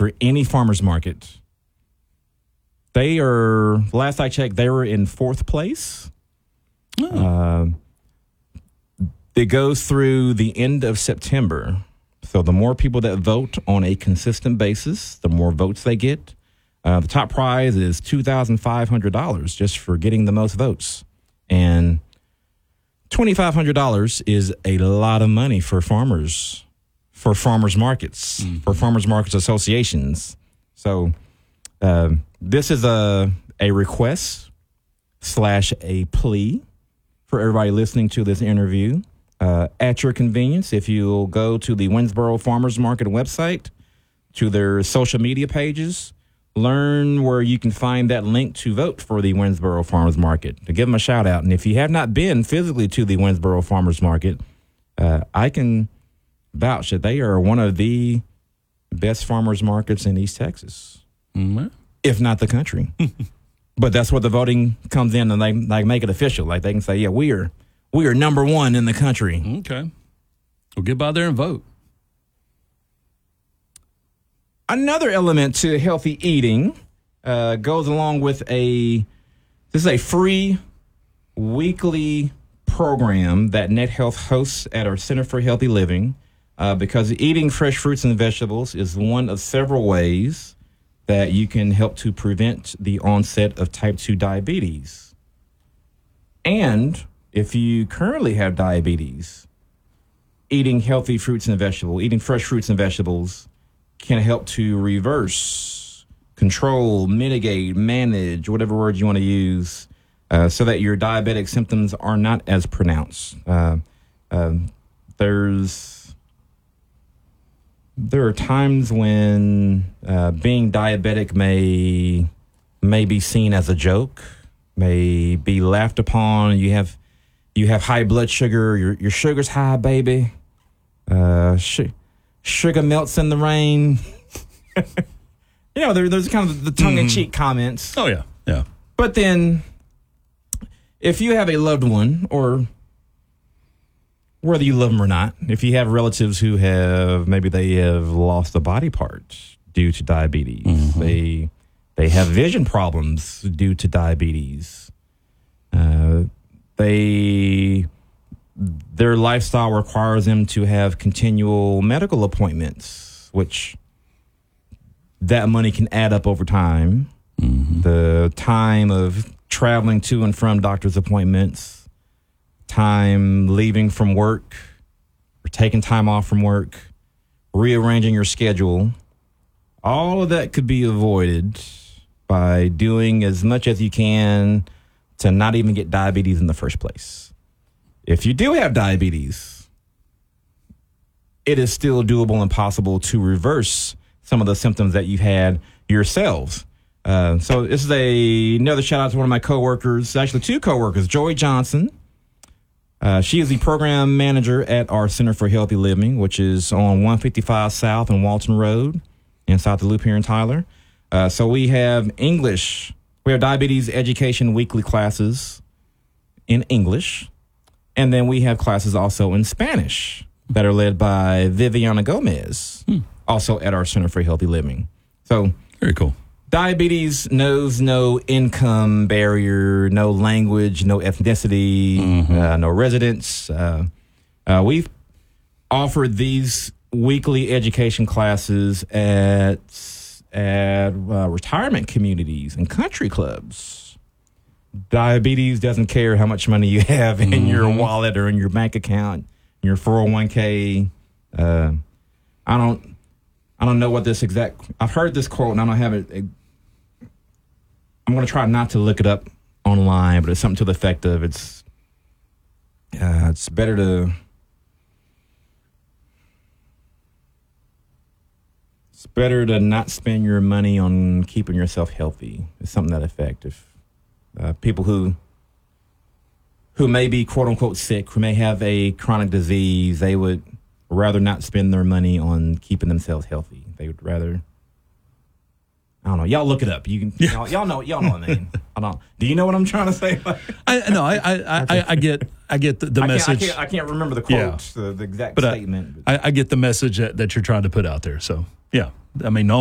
for any farmer's market. They are, last I checked, they were in 4th place. It goes through the end of September. So the more people that vote on a consistent basis, the more votes they get. The top prize is $2,500 just for getting the most votes. And $2,500 is a lot of money for farmers markets, for farmers markets associations. So this is a request / a plea for everybody listening to this interview. At your convenience, if you'll go to the Winsboro Farmers Market website, to their social media pages, learn where you can find that link to vote for the Winsboro Farmers Market, to give them a shout out. And if you have not been physically to the Winsboro Farmers Market, I can vouch that they are one of the best farmers markets in East Texas, if not the country. But that's where the voting comes in, and they make it official. Like they can say, yeah, we are number 1 in the country. Okay. Well, get by there and vote. Another element to healthy eating goes along with this is a free weekly program that Net Health hosts at our Center for Healthy Living, because eating fresh fruits and vegetables is one of several ways that you can help to prevent the onset of type 2 diabetes. And if you currently have diabetes, eating healthy fruits and vegetables, eating fresh fruits and vegetables can help to reverse, control, mitigate, manage, whatever word you want to use, so that your diabetic symptoms are not as pronounced. There are times when being diabetic may be seen as a joke, may be laughed upon. You have high blood sugar. Your sugar's high, baby. Sugar melts in the rain. There's kind of the tongue-in-cheek comments. Oh, yeah. But then, if you have a loved one, or whether you love them or not, if you have relatives who maybe they have lost a body part due to diabetes, they have vision problems due to diabetes, their lifestyle requires them to have continual medical appointments, which that money can add up over time. The time of traveling to and from doctor's appointments, time leaving from work or taking time off from work, rearranging your schedule, all of that could be avoided by doing as much as you can to not even get diabetes in the first place. If you do have diabetes, it is still doable and possible to reverse some of the symptoms that you've had yourselves. So this is another shout out to one of my coworkers, actually 2 coworkers, Joy Johnson. She is the program manager at our Center for Healthy Living, which is on 155 South and Walton Road inside the Loop here in Tyler. So we have English. We have diabetes education weekly classes in English. And then we have classes also in Spanish that are led by Viviana Gomez, also at our Center for Healthy Living. So very cool. Diabetes knows no income barrier, no language, no ethnicity, no residence. We've offered these weekly education classes at retirement communities and country clubs. Diabetes doesn't care how much money you have in your wallet or in your bank account, in your 401k. I don't know what this I've heard this quote and I don't have it. I'm going to try not to look it up online, but it's something to the effect of it's better to not spend your money on keeping yourself healthy. It's something to that effect. If people who may be quote unquote sick, who may have a chronic disease, they would rather not spend their money on keeping themselves healthy. They would rather, I don't know. Y'all look it up. You can. Y'all know what I mean. I don't. Do you know what I'm trying to say? I get the message. I can't remember the quote, the exact statement. I get the message that you're trying to put out there. So yeah, I mean,